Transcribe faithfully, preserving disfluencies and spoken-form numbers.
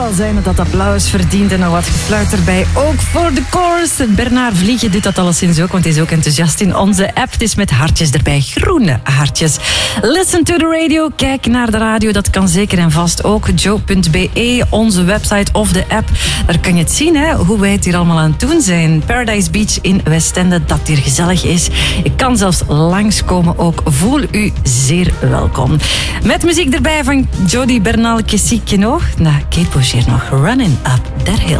wel zijn dat dat applaus verdient en nog wat gefluit erbij. Ook voor de chorus. Bernard Vliegen doet dat alleszins ook, want hij is ook enthousiast in onze app. Het is met hartjes erbij, groene hartjes. Listen to the radio, kijk naar de radio, dat kan zeker en vast ook. joe punt b e, onze website of de app. Daar kan je het zien, hè, hoe wij het hier allemaal aan het doen zijn. Paradise Beach in Westende, dat hier gezellig is. Je kan zelfs langskomen ook. Voel u zeer welkom. Met muziek erbij van Jody Bernal, Kessieke nog. Nou, Kate Boucher nog. Running Up That Hill.